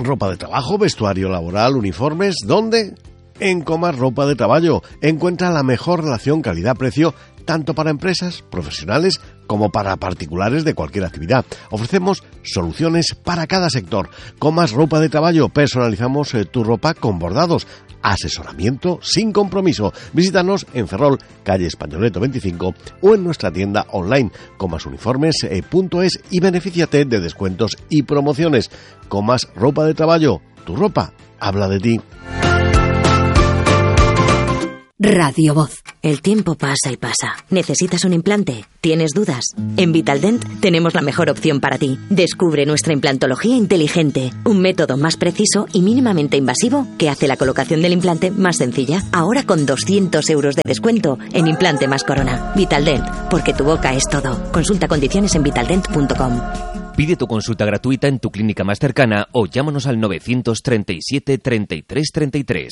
ropa de trabajo, vestuario laboral, uniformes. ¿Dónde? En Comas Ropa de Traballo. Encuentra la mejor relación calidad-precio tanto para empresas, profesionales como para particulares de cualquier actividad. Ofrecemos soluciones para cada sector. Comas Ropa de Traballo. Personalizamos tu ropa con bordados. Asesoramiento sin compromiso. Visítanos en Ferrol, calle Españoleto 25 o en nuestra tienda online comasuniformes.es y benefíciate de descuentos y promociones. Comas Ropa de Traballo. Tu ropa habla de ti. Radio Voz. El tiempo pasa y pasa. ¿Necesitas un implante? ¿Tienes dudas? En Vitaldent tenemos la mejor opción para ti. Descubre nuestra implantología inteligente, un método más preciso y mínimamente invasivo que hace la colocación del implante más sencilla. Ahora con 200 euros de descuento en implante más corona. Vitaldent, porque tu boca es todo. Consulta condiciones en vitaldent.com. Pide tu consulta gratuita en tu clínica más cercana o llámanos al 937 33 33.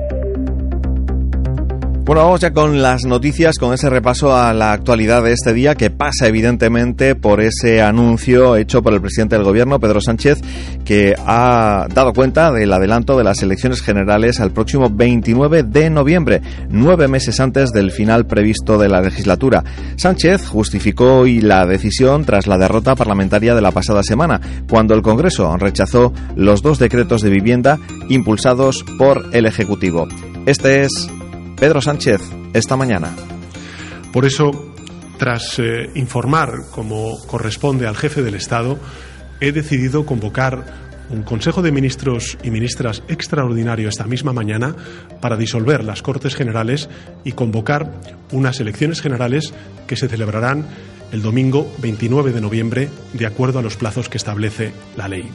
Bueno, vamos ya con las noticias, con ese repaso a la actualidad de este día que pasa evidentemente por ese anuncio hecho por el presidente del gobierno, Pedro Sánchez, que ha dado cuenta del adelanto de las elecciones generales al próximo 29 de noviembre, 9 meses antes del final previsto de la legislatura. Sánchez justificó hoy la decisión tras la derrota parlamentaria de la pasada semana, cuando el Congreso rechazó los 2 decretos de vivienda impulsados por el Ejecutivo. Este es Pedro Sánchez esta mañana. Por eso, tras informar como corresponde al jefe del Estado, he decidido convocar un Consejo de Ministros y Ministras extraordinario esta misma mañana para disolver las Cortes Generales y convocar unas elecciones generales que se celebrarán el domingo 29 de noviembre, de acuerdo a los plazos que establece la ley.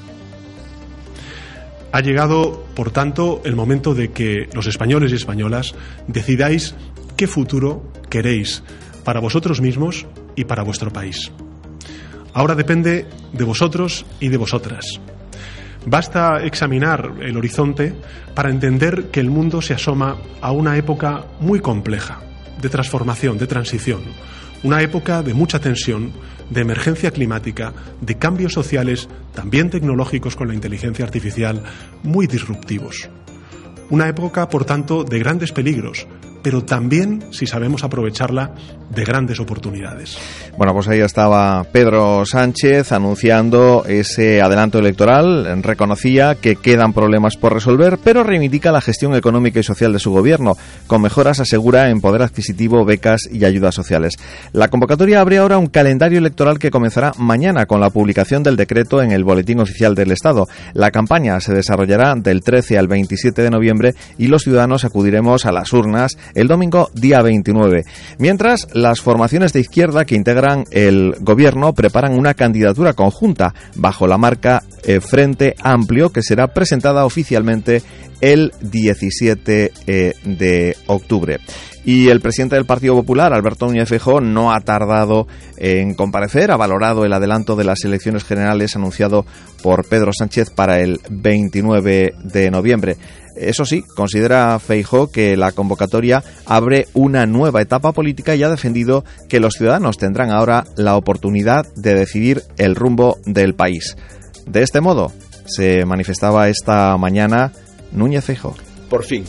Ha llegado, por tanto, el momento de que los españoles y españolas decidáis qué futuro queréis para vosotros mismos y para vuestro país. Ahora depende de vosotros y de vosotras. Basta examinar el horizonte para entender que el mundo se asoma a una época muy compleja, de transformación, de transición, una época de mucha tensión, de emergencia climática, de cambios sociales, también tecnológicos con la inteligencia artificial, muy disruptivos. Una época, por tanto, de grandes peligros, pero también, si sabemos aprovecharla, de grandes oportunidades. Bueno, pues ahí estaba Pedro Sánchez anunciando ese adelanto electoral. Reconocía que quedan problemas por resolver, pero reivindica la gestión económica y social de su gobierno. Con mejoras, asegura, en poder adquisitivo, becas y ayudas sociales. La convocatoria abre ahora un calendario electoral que comenzará mañana con la publicación del decreto en el Boletín Oficial del Estado. La campaña se desarrollará del 13 al 27 de noviembre y los ciudadanos acudiremos a las urnas el domingo día 29. Mientras, las formaciones de izquierda que integran el gobierno preparan una candidatura conjunta bajo la marca Frente Amplio, que será presentada oficialmente el 17 de octubre. Y el presidente del Partido Popular, Alberto Núñez Feijóo, no ha tardado en comparecer. Ha valorado el adelanto de las elecciones generales anunciado por Pedro Sánchez para el 29 de noviembre. Eso sí, considera Feijóo que la convocatoria abre una nueva etapa política y ha defendido que los ciudadanos tendrán ahora la oportunidad de decidir el rumbo del país. De este modo, se manifestaba esta mañana Núñez Feijóo. Por fin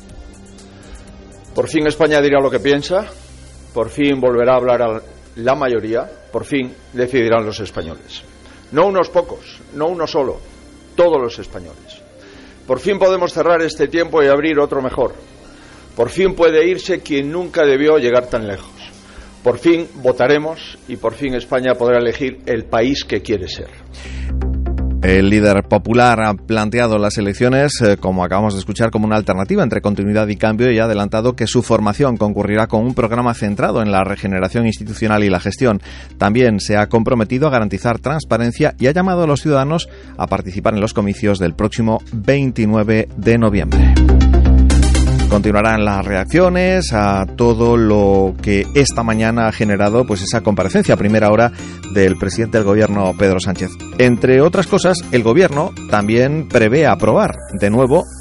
España dirá lo que piensa, por fin volverá a hablar a la mayoría, por fin decidirán los españoles. No unos pocos, no uno solo, todos los españoles. Por fin podemos cerrar este tiempo y abrir otro mejor. Por fin puede irse quien nunca debió llegar tan lejos. Por fin votaremos y por fin España podrá elegir el país que quiere ser. El líder popular ha planteado las elecciones, como acabamos de escuchar, como una alternativa entre continuidad y cambio y ha adelantado que su formación concurrirá con un programa centrado en la regeneración institucional y la gestión. También se ha comprometido a garantizar transparencia y ha llamado a los ciudadanos a participar en los comicios del próximo 29 de noviembre. Continuarán las reacciones a todo lo que esta mañana ha generado pues esa comparecencia a primera hora del presidente del gobierno, Pedro Sánchez. Entre otras cosas, el gobierno también prevé aprobar de nuevo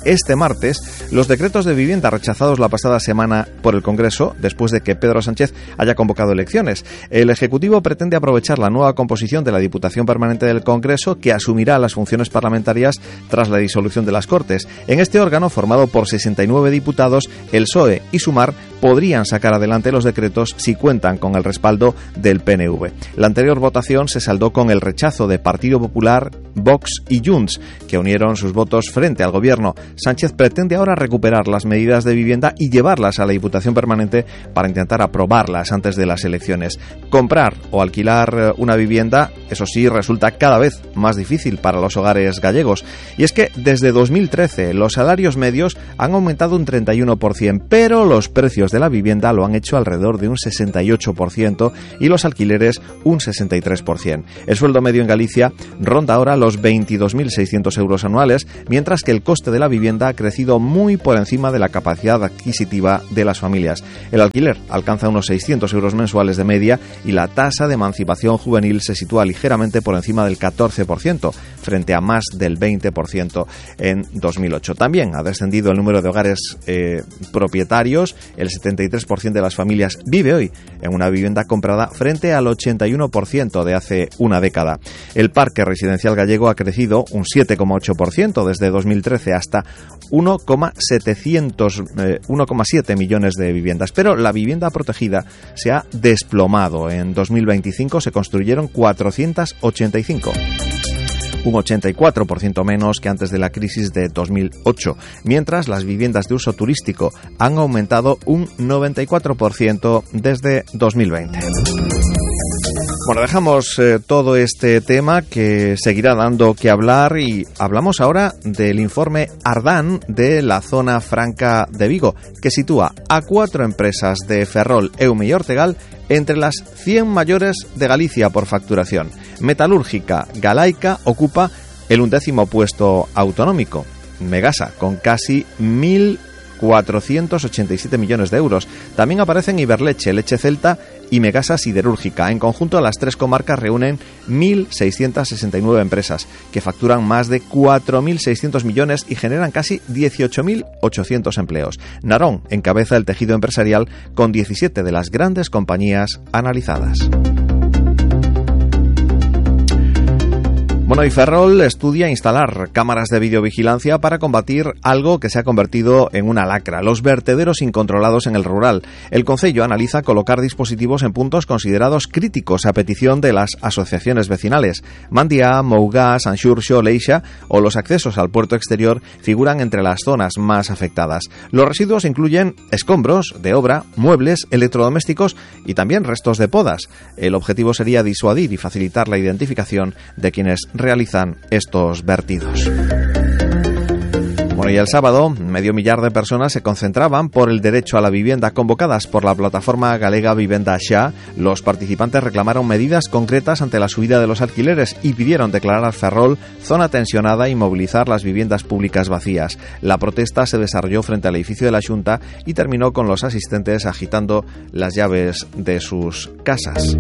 este martes los decretos de vivienda rechazados la pasada semana por el Congreso, después de que Pedro Sánchez haya convocado elecciones. El Ejecutivo pretende aprovechar la nueva composición de la Diputación Permanente del Congreso, que asumirá las funciones parlamentarias tras la disolución de las Cortes. En este órgano, formado por 69 diputados, el PSOE y Sumar podrían sacar adelante los decretos si cuentan con el respaldo del PNV. La anterior votación se saldó con el rechazo de Partido Popular, Vox y Junts, que unieron sus votos frente al Gobierno. Sánchez pretende ahora recuperar las medidas de vivienda y llevarlas a la Diputación Permanente para intentar aprobarlas antes de las elecciones. Comprar o alquilar una vivienda, eso sí, resulta cada vez más difícil para los hogares gallegos. Y es que desde 2013 los salarios medios han aumentado un 31%, pero los precios de la vivienda lo han hecho alrededor de un 68% y los alquileres un 63%. El sueldo medio en Galicia ronda ahora los 22.600 euros anuales, mientras que el coste de la vivienda ha crecido muy por encima de la capacidad adquisitiva de las familias. El alquiler alcanza unos 600 euros mensuales de media y la tasa de emancipación juvenil se sitúa ligeramente por encima del 14%, frente a más del 20% en 2008. También ha descendido el número de hogares propietarios. El 73% de las familias vive hoy en una vivienda comprada frente al 81% de hace una década. El parque residencial gallego ha crecido un 7,8% desde 2013 hasta 1,7 millones de viviendas. Pero la vivienda protegida se ha desplomado. En 2025 se construyeron 485. Un 84% menos que antes de la crisis de 2008, mientras las viviendas de uso turístico han aumentado un 94% desde 2020. Bueno, dejamos todo este tema que seguirá dando que hablar y hablamos ahora del informe Ardán de la zona franca de Vigo, que sitúa a 4 empresas de Ferrol, Eume y Ortegal entre las 100 mayores de Galicia por facturación. Metalúrgica Galaica ocupa el 11º puesto autonómico. Megasa, con casi 1.487 millones de euros. También aparecen Iberleche, Leche Celta y Megasa Siderúrgica. En conjunto, las 3 comarcas reúnen 1.669 empresas que facturan más de 4.600 millones y generan casi 18.800 empleos. Narón encabeza el tejido empresarial con 17 de las grandes compañías analizadas. Bueno, y Ferrol estudia instalar cámaras de videovigilancia para combatir algo que se ha convertido en una lacra: los vertederos incontrolados en el rural. El Concello analiza colocar dispositivos en puntos considerados críticos a petición de las asociaciones vecinales. Mandiá, Mougá, Sanxurxo, Leixa o los accesos al puerto exterior figuran entre las zonas más afectadas. Los residuos incluyen escombros de obra, muebles, electrodomésticos y también restos de podas. El objetivo sería disuadir y facilitar la identificación de quienes realizan estos vertidos. Bueno, y el sábado, 500.000 de personas se concentraban por el derecho a la vivienda. Convocadas por la plataforma galega Vivenda Xa, los participantes reclamaron medidas concretas ante la subida de los alquileres y pidieron declarar a Ferrol zona tensionada y movilizar las viviendas públicas vacías. La protesta se desarrolló frente al edificio de la Xunta y terminó con los asistentes agitando las llaves de sus casas.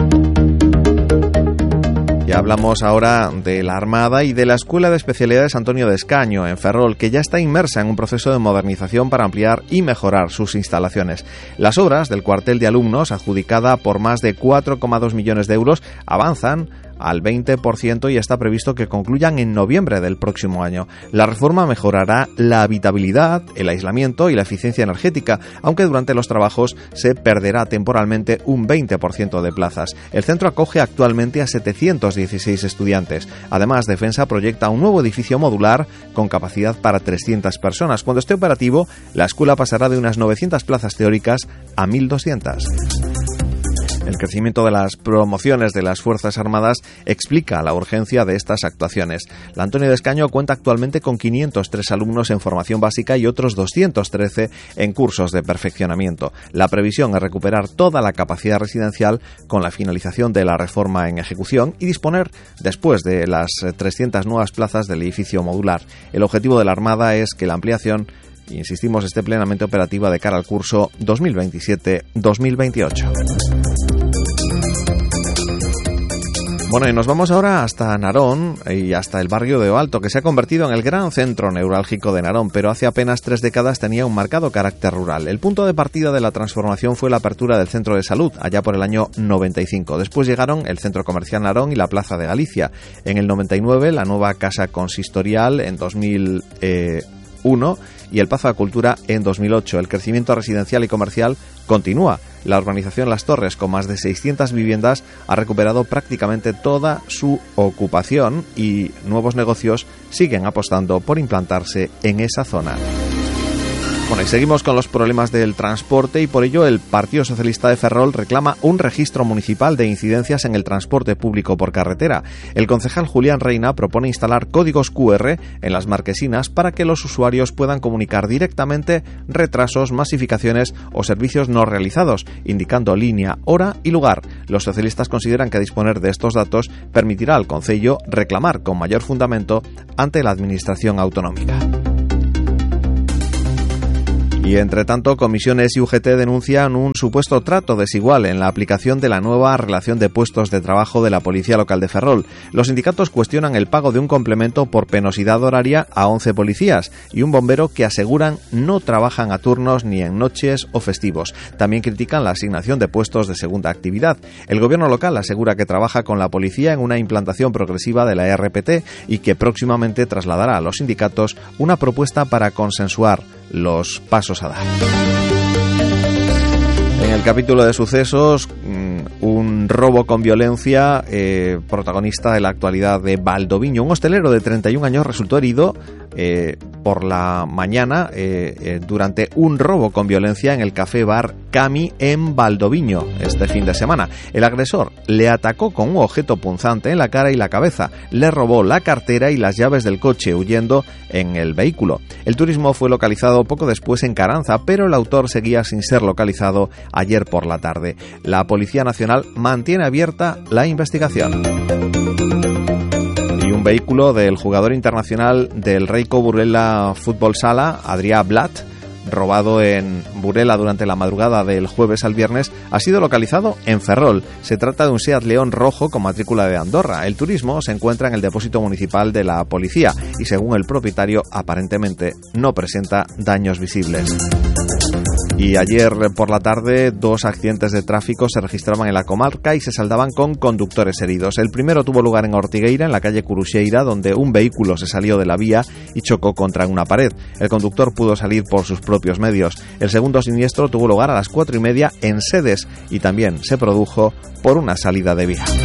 Ya hablamos ahora de la Armada y de la Escuela de Especialidades Antonio de Escaño en Ferrol, que ya está inmersa en un proceso de modernización para ampliar y mejorar sus instalaciones. Las obras del cuartel de alumnos, adjudicada por más de 4,2 millones de euros, avanzan al 20% y está previsto que concluyan en noviembre del próximo año. La reforma mejorará la habitabilidad, el aislamiento y la eficiencia energética, aunque durante los trabajos se perderá temporalmente un 20% de plazas. El centro acoge actualmente a 716 estudiantes. Además, Defensa proyecta un nuevo edificio modular con capacidad para 300 personas. Cuando esté operativo, la escuela pasará de unas 900 plazas teóricas a 1.200. El crecimiento de las promociones de las Fuerzas Armadas explica la urgencia de estas actuaciones. La Antonio de Escaño cuenta actualmente con 503 alumnos en formación básica y otros 213 en cursos de perfeccionamiento. La previsión es recuperar toda la capacidad residencial con la finalización de la reforma en ejecución y disponer después de las 300 nuevas plazas del edificio modular. El objetivo de la Armada es que la ampliación, insistimos, esté plenamente operativa de cara al curso 2027-2028. Bueno, y nos vamos ahora hasta Narón y hasta el barrio de Oalto, que se ha convertido en el gran centro neurálgico de Narón, pero hace apenas 3 décadas tenía un marcado carácter rural. El punto de partida de la transformación fue la apertura del centro de salud, allá por el año 95. Después llegaron el centro comercial Narón y la Plaza de Galicia. En el 99, la nueva casa consistorial en 2001 y el Pazo de Cultura en 2008. El crecimiento residencial y comercial continúa. La urbanización Las Torres, con más de 600 viviendas, ha recuperado prácticamente toda su ocupación y nuevos negocios siguen apostando por implantarse en esa zona. Bueno, y seguimos con los problemas del transporte y por ello el Partido Socialista de Ferrol reclama un registro municipal de incidencias en el transporte público por carretera. El concejal Julián Reina propone instalar códigos QR en las marquesinas para que los usuarios puedan comunicar directamente retrasos, masificaciones o servicios no realizados, indicando línea, hora y lugar. Los socialistas consideran que disponer de estos datos permitirá al concello reclamar con mayor fundamento ante la administración autonómica. Y, entre tanto, Comisiones y UGT denuncian un supuesto trato desigual en la aplicación de la nueva relación de puestos de trabajo de la Policía Local de Ferrol. Los sindicatos cuestionan el pago de un complemento por penosidad horaria a 11 policías y un bombero que aseguran no trabajan a turnos ni en noches o festivos. También critican la asignación de puestos de segunda actividad. El gobierno local asegura que trabaja con la policía en una implantación progresiva de la RPT y que próximamente trasladará a los sindicatos una propuesta para consensuar los pasos a dar. En el capítulo de sucesos, un robo con violencia, protagonista de la actualidad de Valdoviño. Un hostelero de 31 años resultó herido por la mañana durante un robo con violencia en el café-bar Cami en Valdoviño este fin de semana. El agresor le atacó con un objeto punzante en la cara y la cabeza, le robó la cartera y las llaves del coche huyendo en el vehículo. El turismo fue localizado poco después en Caranza, pero el autor seguía sin ser localizado ayer por la tarde. La Policía Nacional mantiene abierta la investigación. Y un vehículo del jugador internacional del Reiko Burela Fútbol Sala, Adrià Blat, robado en Burela durante la madrugada del jueves al viernes, ha sido localizado en Ferrol. Se trata de un Seat León rojo con matrícula de Andorra. El turismo se encuentra en el depósito municipal de la policía y, según el propietario, aparentemente no presenta daños visibles. Y ayer por la tarde 2 accidentes de tráfico se registraban en la comarca y se saldaban con conductores heridos. El primero tuvo lugar en Ortigueira, en la calle Curuxeira, donde un vehículo se salió de la vía y chocó contra una pared. El conductor pudo salir por sus propios medios. El segundo siniestro tuvo lugar a las 4:30 en Sedes y también se produjo por una salida de vía.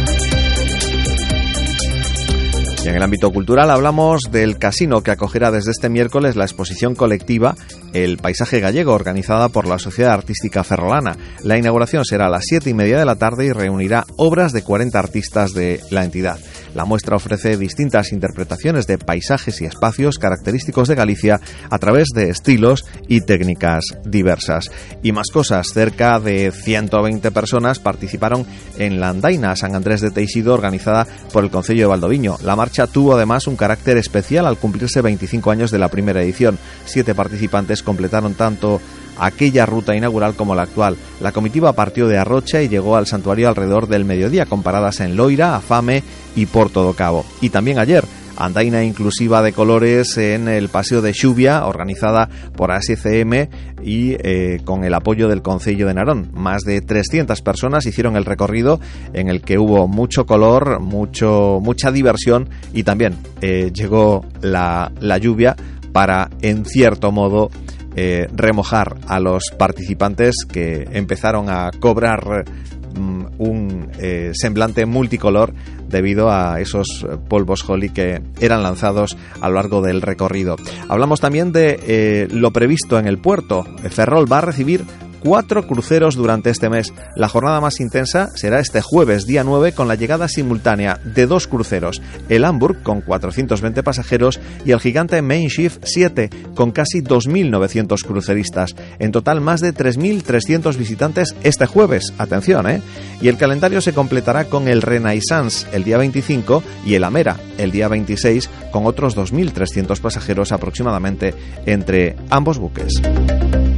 Y en el ámbito cultural hablamos del casino que acogerá desde este miércoles la exposición colectiva El Paisaje Gallego, organizada por la Sociedad Artística Ferrolana. La inauguración será a las 7:30 de la tarde y reunirá obras de 40 artistas de la entidad. La muestra ofrece distintas interpretaciones de paisajes y espacios característicos de Galicia a través de estilos y técnicas diversas. Y más cosas, cerca de 120 personas participaron en la Andaina San Andrés de Teixido, organizada por el Concello de Valdoviño. La marcha tuvo además un carácter especial al cumplirse 25 años de la primera edición. 7 participantes completaron tanto aquella ruta inaugural como la actual. La comitiva partió de Arrocha y llegó al santuario alrededor del mediodía, con paradas en Loira, Afame y Porto do Cabo. Y también ayer, andaina inclusiva de colores en el Paseo de Xuvia, organizada por ASCM y con el apoyo del Concello de Narón. Más de 300 personas hicieron el recorrido, en el que hubo mucho color, mucha diversión y también llegó la lluvia para, en cierto modo, remojar a los participantes, que empezaron a cobrar un semblante multicolor debido a esos polvos Holi que eran lanzados a lo largo del recorrido. Hablamos también de lo previsto en el puerto. Ferrol va a recibir 4 cruceros durante este mes. La jornada más intensa será este jueves, día 9, con la llegada simultánea de 2 cruceros, el Hamburg con 420 pasajeros y el gigante Mein Schiff 7 con casi 2.900 cruceristas. En total, más de 3.300 visitantes este jueves. Atención, Y el calendario se completará con el Renaissance el día 25 y el Amera el día 26, con otros 2.300 pasajeros aproximadamente entre ambos buques.